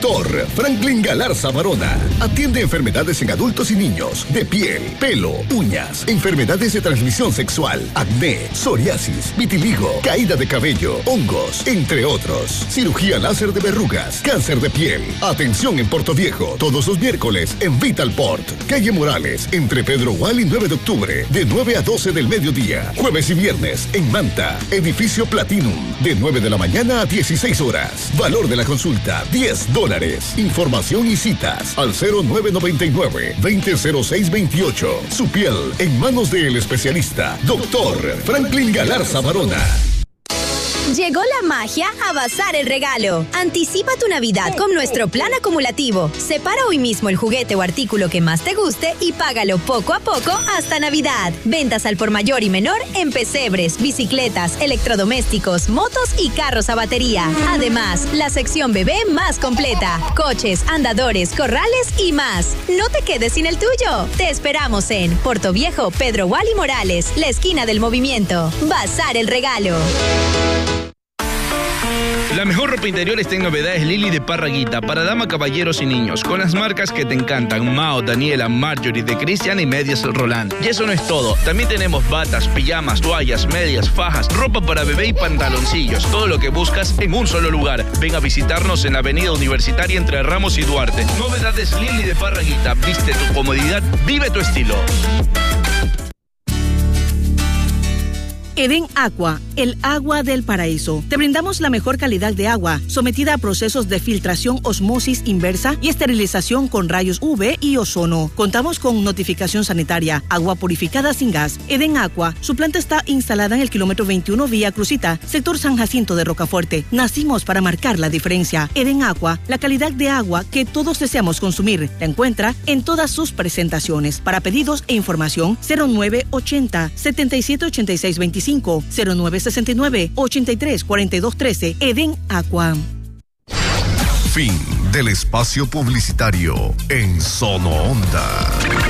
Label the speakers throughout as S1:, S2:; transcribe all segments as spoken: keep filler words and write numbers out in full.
S1: Doctor Franklin Galarza Barona. Atiende enfermedades en adultos y niños, de piel, pelo, uñas, enfermedades de transmisión sexual, acné, psoriasis, vitiligo, caída de cabello, hongos, entre otros. Cirugía láser de verrugas, cáncer de piel. Atención en Portoviejo, todos los miércoles en Vitalport. Calle Morales, entre Pedro Gual y nueve de octubre, de nueve a doce del mediodía. Jueves y viernes en Manta, edificio Platinum, de nueve de la mañana a dieciséis horas. Valor de la consulta, diez dólares. Información y citas al cero nueve nueve nueve, veinte cero seis veintiocho. Su piel en manos del especialista, Doctor Franklin Galarza Barona.
S2: Llegó la magia a Bazar el Regalo. Anticipa tu Navidad con nuestro plan acumulativo. Separa hoy mismo el juguete o artículo que más te guste y págalo poco a poco hasta Navidad. Ventas al por mayor y menor en pesebres, bicicletas, electrodomésticos, motos y carros a batería. Además, la sección bebé más completa. Coches, andadores, corrales y más. No te quedes sin el tuyo. Te esperamos en Portoviejo, Pedro Wally Morales, la esquina del movimiento. Bazar el Regalo.
S3: La mejor ropa interior está en Novedades Lili de Parraguita para dama, caballeros y niños, con las marcas que te encantan: Mao, Daniela, Marjorie, de Cristian y medias Roland. Y eso no es todo, también tenemos batas, pijamas, toallas, medias, fajas, ropa para bebé y pantaloncillos, todo lo que buscas en un solo lugar. Ven a visitarnos en la avenida Universitaria entre Ramos y Duarte. Novedades Lili de Parraguita, viste tu comodidad, vive tu estilo.
S4: Edén Aqua, el agua del paraíso. Te brindamos la mejor calidad de agua, sometida a procesos de filtración, osmosis inversa y esterilización con rayos U V y ozono. Contamos con notificación sanitaria, agua purificada sin gas. Edén Aqua, su planta está instalada en el kilómetro veintiuno Vía Crucita, sector San Jacinto de Rocafuerte. Nacimos para marcar la diferencia. Edén Aqua, la calidad de agua que todos deseamos consumir. La encuentra en todas sus presentaciones. Para pedidos e información, cero nueve ochenta, setenta y siete ochenta y seis veinticinco, cero nueve sesenta y nueve, ochenta y tres cuarenta y dos trece. Edén Aqua.
S1: Fin del espacio publicitario en Sono Onda.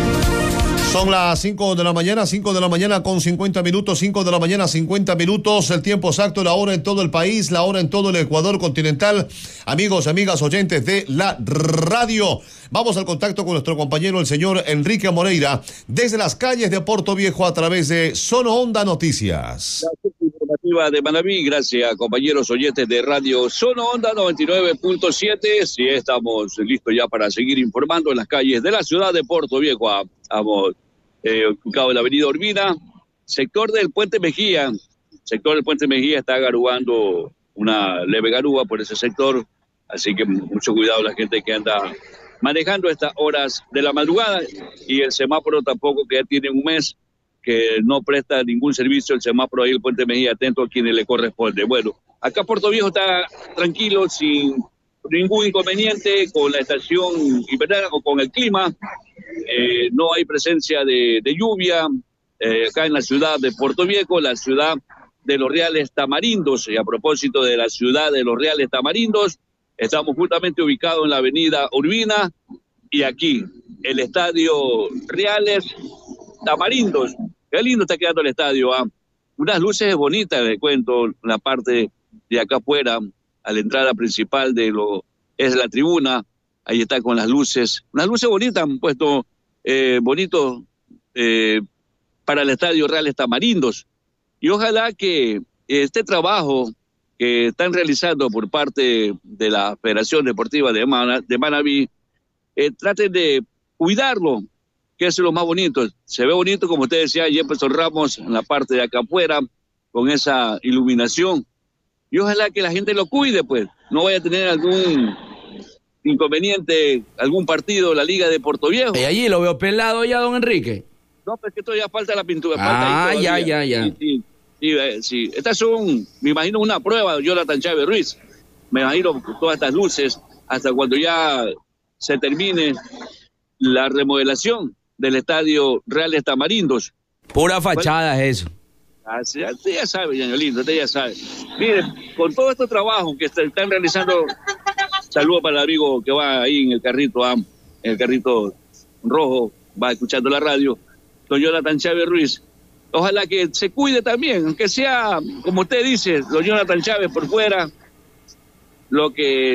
S5: Son las cinco de la mañana, cinco de la mañana con cincuenta minutos, cinco de la mañana, cincuenta minutos, el tiempo exacto, la hora en todo el país, la hora en todo el Ecuador continental. Amigos, amigas, oyentes de la radio, vamos al contacto con nuestro compañero, el señor Enrique Moreira, desde las calles de Portoviejo a través de Sono Onda Noticias.
S6: Informativa de Manabí, gracias compañeros oyentes de Radio Sono Onda noventa y nueve punto siete. Sí, estamos listos ya para seguir informando en las calles de la ciudad de Portoviejo. Estamos eh, ubicados en la avenida Urbina, sector del Puente Mejía. Sector del Puente Mejía está garubando una leve garúa por ese sector, así que mucho cuidado la gente que anda manejando a estas horas de la madrugada, y el semáforo tampoco, que ya tiene un mes que no presta ningún servicio el semáforo ahí, el Puente Mejía, atento a quienes le corresponde. Bueno, acá Portoviejo está tranquilo, sin ningún inconveniente con la estación invernal o con el clima. Eh, no hay presencia de, de lluvia eh, acá en la ciudad de Portoviejo, la ciudad de Los Reales Tamarindos. Y a propósito de la ciudad de Los Reales Tamarindos, estamos justamente ubicados en la avenida Urbina, y aquí el estadio Reales Tamarindos. Qué lindo está quedando el estadio, ¿ah? Unas luces bonitas, les cuento, la parte de acá afuera, a la entrada principal de lo es la tribuna, ahí está con las luces, unas luces bonitas, han puesto eh, bonitos eh, para el estadio Reales Tamarindos. Y ojalá que este trabajo que están realizando por parte de la Federación Deportiva de, Man- de Manabí, eh, traten de cuidarlo, que es lo más bonito. Se ve bonito, como usted decía, Jefferson Ramos en la parte de acá afuera, con esa iluminación. Y ojalá que la gente lo cuide, pues. No vaya a tener algún inconveniente, algún partido, la Liga de Portoviejo.
S7: Y allí lo veo pelado ya, don Enrique.
S6: No, pues que todavía falta la pintura.
S7: Ah,
S6: falta
S7: ya, ya, ya.
S6: Sí, sí, sí, eh, sí. Estas son, me imagino, una prueba de Jonathan Chávez Ruiz. Me imagino todas estas luces, hasta cuando ya se termine la remodelación del estadio Reales Tamarindos.
S7: Pura fachada es eso.
S6: Así, usted ya sabe, ñaño lindo, usted ya sabe. Mire, con todo este trabajo que están realizando, saludo para el amigo que va ahí en el carrito, en el carrito rojo, va escuchando la radio, don Jonathan Chávez Ruiz. Ojalá que se cuide también, aunque sea, como usted dice, don Jonathan Chávez por fuera, lo que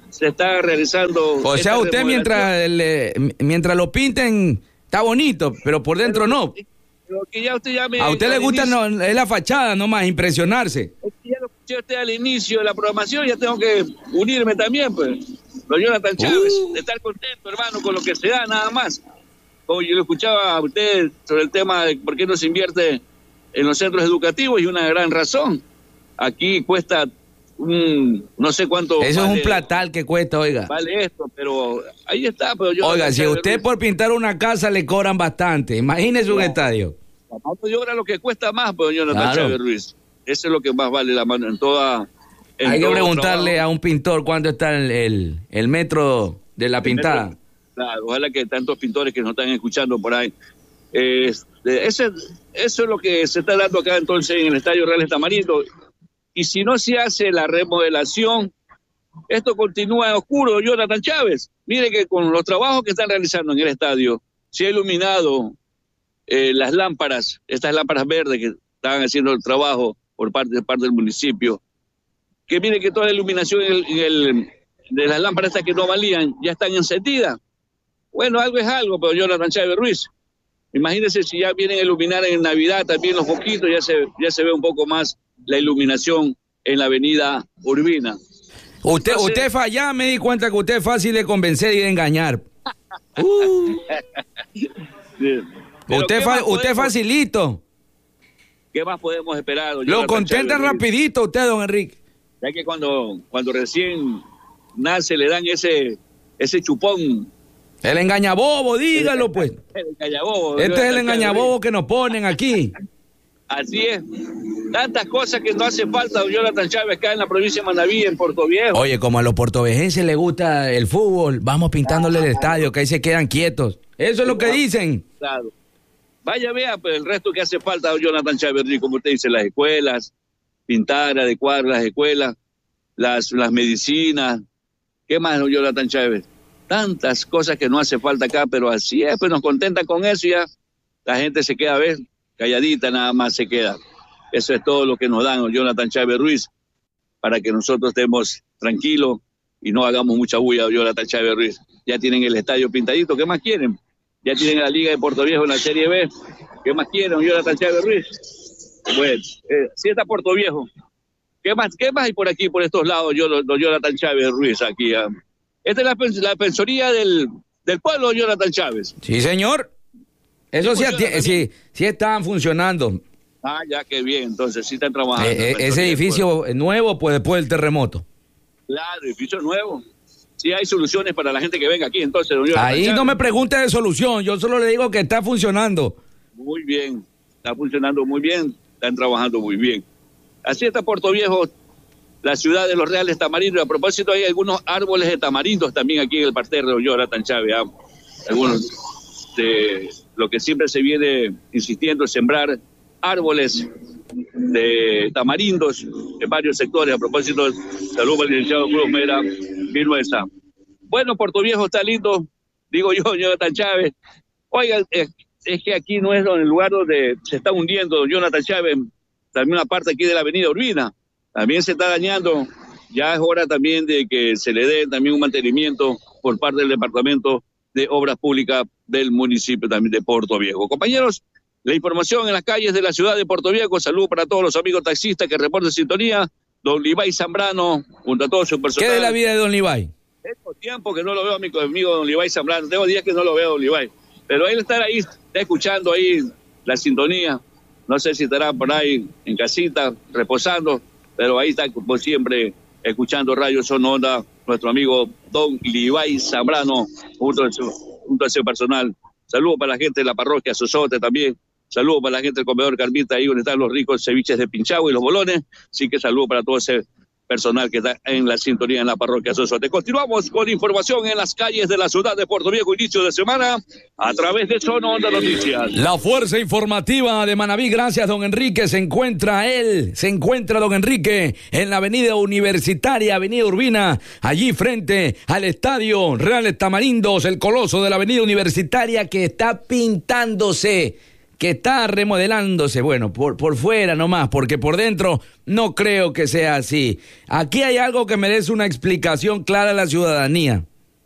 S6: se está realizando.
S7: O sea, usted mientras le, mientras lo pinten está bonito, pero por dentro pero, no.
S6: Pero que ya usted ya me,
S7: a usted le gusta no, es la fachada nomás, impresionarse.
S6: Es que ya lo escuché usted al inicio de la programación, ya tengo que unirme también, pues. Don Jonathan Chávez, uh. de estar contento, hermano, con lo que se da, nada más. Como yo lo escuchaba a usted sobre el tema de por qué no se invierte en los centros educativos, y una gran razón. Aquí cuesta un, no sé cuánto.
S7: Eso
S6: vale,
S7: es un platal que cuesta, oiga.
S6: Vale esto, pero ahí está. Pero yo
S7: oiga, si a usted por pintar una casa le cobran bastante, imagínese no. un estadio.
S6: La mano de obra lo que cuesta más, pues, Jonathan claro. Chávez Ruiz. Eso es lo que más vale la mano en toda. En
S7: Hay
S6: todo
S7: que preguntarle
S6: trabajo.
S7: a un pintor cuánto está el, el, el metro de la el pintada.
S6: Metro, claro, ojalá que tantos pintores que nos están escuchando por ahí. Eh, ese, eso es lo que se está dando acá entonces en el Estadio Real Tamarindo. Y si no se hace la remodelación, esto continúa en oscuro, Jonathan Chávez. Mire que con los trabajos que están realizando en el estadio, se ha iluminado eh, las lámparas, estas lámparas verdes que están haciendo el trabajo por parte, de parte del municipio. Que mire que toda la iluminación en el, en el, de las lámparas estas que no valían ya están encendidas. Bueno, algo es algo, pero Jonathan Chávez Ruiz. Imagínense si ya vienen a iluminar en Navidad también los foquitos, ya se, ya se ve un poco más la iluminación en la avenida Urbina.
S7: Usted, Entonces, usted falla, me di cuenta que usted es fácil de convencer y de engañar. uh. Usted, fa, usted facilito.
S6: ¿Qué más podemos esperar?
S7: Lo contenta rapidito usted, don Enrique.
S6: Ya que cuando, cuando recién nace le dan ese, ese chupón.
S7: El engañabobo, dígalo pues.
S6: El engañabobo.
S7: Este es el engañabobo que nos ponen aquí.
S6: Así es. Tantas cosas que no hace falta, don Jonathan Chávez, acá en la provincia de Manaví, en Puerto Viejo.
S7: Oye, como a los portovejenses les gusta el fútbol, vamos pintándole el estadio, que ahí se quedan quietos. Eso es lo que dicen.
S6: Claro. Vaya, vea, pues el resto que hace falta, don Jonathan Chávez, como usted dice, las escuelas, pintar, adecuar las escuelas, las, las medicinas. ¿Qué más, don Jonathan Chávez? Tantas cosas que no hace falta acá, pero así es, pues nos contentan con eso y ya la gente se queda, ¿ves? Calladita nada más se queda. Eso es todo lo que nos dan, Jonathan Chávez Ruiz, para que nosotros estemos tranquilos y no hagamos mucha bulla, Jonathan Chávez Ruiz. Ya tienen el estadio pintadito, ¿qué más quieren? Ya tienen la Liga de Puerto Viejo en la Serie B, ¿qué más quieren, Jonathan Chávez Ruiz? Bueno, eh, sí está Puerto Viejo. ¿Qué más, qué más hay por aquí, por estos lados, yo, Jonathan Chávez Ruiz, aquí? Uh? Esta es la, la pensoría del, del pueblo, Jonathan Chávez.
S7: Sí, señor. Eso sí, sí, sí están funcionando.
S6: Ah, ya, qué bien, entonces sí están trabajando.
S7: Eh, ese edificio pues. nuevo, pues después del terremoto.
S6: Claro, edificio nuevo. Sí hay soluciones para la gente que venga aquí, entonces.
S7: Ahí no me pregunte de solución, yo solo le digo que está funcionando.
S6: Muy bien, está funcionando muy bien, están trabajando muy bien. Así está Puerto Viejo, la ciudad de los Reales Tamarindos. A propósito, hay algunos árboles de tamarindos también aquí en el parterre de Jonathan Chávez. ¿eh? Algunos de lo que siempre se viene insistiendo, sembrar árboles de tamarindos en varios sectores. A propósito, saludos al licenciado Cruz Mera Vinuesa. Bueno, Puerto Viejo está lindo, digo yo, Jonathan Chávez. Oiga, es, es que aquí no es el lugar donde se está hundiendo Jonathan Chávez, también una parte aquí de la avenida Urbina, también se está dañando. Ya es hora también de que se le dé también un mantenimiento por parte del Departamento de Obras Públicas del municipio también de Puerto Viejo. Compañeros, la información en las calles de la ciudad de Puerto Viejo. Saludos para todos los amigos taxistas que reporten sintonía. Don Libay Zambrano, junto a todo su personal.
S7: ¿Qué de la vida de don Libay?
S6: Tengo tiempo que no lo veo a mi amigo don Libay Zambrano. Tengo días que no lo veo, don Libay. Pero él está ahí, está escuchando ahí la sintonía. No sé si estará por ahí en casita, reposando, pero ahí está, como siempre, escuchando Radio Son Onda, nuestro amigo don Libay Zambrano, junto a su, junto a su personal. Saludos para la gente de la parroquia Sosote también. Saludos para la gente del comedor Carmita, ahí donde están los ricos ceviches de pinchagua y los bolones. Así que saludos para todo ese personal que está en la sintonía en la parroquia Sosote. Continuamos con información en las calles de la ciudad de Puerto Viejo, inicio de semana, a través de Son Onda Noticias.
S7: La fuerza informativa de Manaví, gracias don Enrique, se encuentra él, se encuentra don Enrique en la avenida Universitaria, avenida Urbina, allí frente al estadio Reales Tamarindos, el coloso de la avenida Universitaria que está pintándose. que está remodelándose, bueno, por, por fuera nomás, porque por dentro no creo que sea así. Aquí hay algo que merece una explicación clara a la ciudadanía.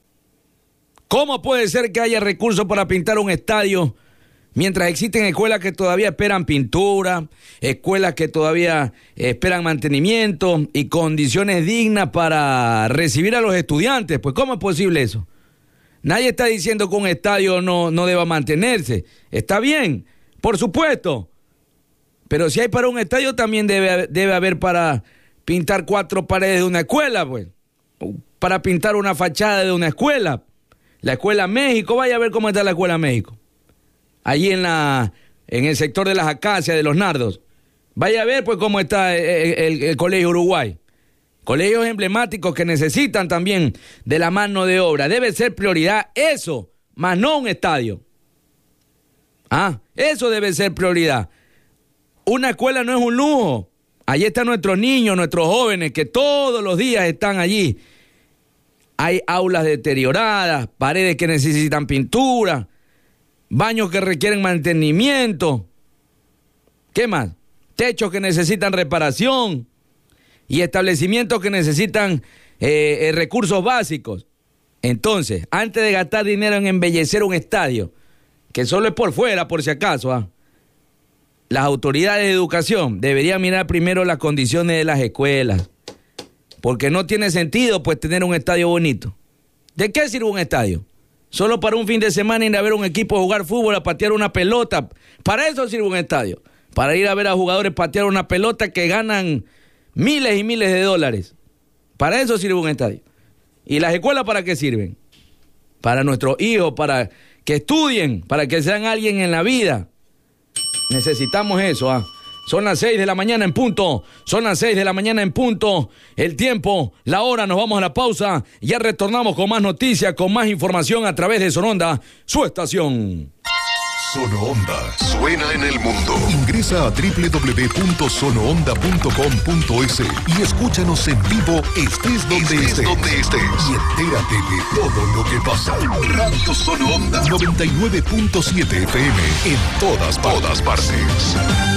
S7: ¿Cómo puede ser que haya recursos para pintar un estadio mientras existen escuelas que todavía esperan pintura, escuelas que todavía esperan mantenimiento y condiciones dignas para recibir a los estudiantes? Pues, ¿cómo es posible eso? Nadie está diciendo que un estadio no, no deba mantenerse. Está bien, por supuesto. Pero si hay para un estadio, también debe, debe haber para pintar cuatro paredes de una escuela, pues. Para pintar una fachada de una escuela. La Escuela México, vaya a ver cómo está la Escuela México. Allí en la en el sector de las Acacias, de los Nardos. Vaya a ver pues cómo está el, el, el Colegio Uruguay. Colegios emblemáticos que necesitan también de la mano de obra. Debe ser prioridad eso, más no un estadio. Ah, eso debe ser prioridad. Una escuela no es un lujo. Allí están nuestros niños, nuestros jóvenes, que todos los días están allí. Hay aulas deterioradas, paredes que necesitan pintura, baños que requieren mantenimiento. ¿Qué más? Techos que necesitan reparación y establecimientos que necesitan eh, eh, recursos básicos. Entonces, antes de gastar dinero en embellecer un estadio, que solo es por fuera, por si acaso, ¿ah? Las autoridades de educación deberían mirar primero las condiciones de las escuelas, porque no tiene sentido pues tener un estadio bonito. ¿De qué sirve un estadio? Solo para un fin de semana ir a ver un equipo jugar fútbol, a patear una pelota. Para eso sirve un estadio. Para ir a ver a jugadores patear una pelota que ganan miles y miles de dólares. Para eso sirve un estadio. ¿Y las escuelas para qué sirven? Para nuestros hijos, para que estudien, para que sean alguien en la vida. Necesitamos eso, ¿ah? Son las seis de la mañana en punto. Son las seis de la mañana en punto. El tiempo, la hora, nos vamos a la pausa. Ya retornamos con más noticias, con más información a través de Sononda, su estación.
S1: Sonoonda suena en el mundo. Ingresa a doble u doble u doble u punto sonoonda punto com punto es y escúchanos en vivo, estés donde estés, estés donde estés. Y entérate de todo lo que pasa. Radio Sonoonda noventa y nueve punto siete F M en todas, todas partes.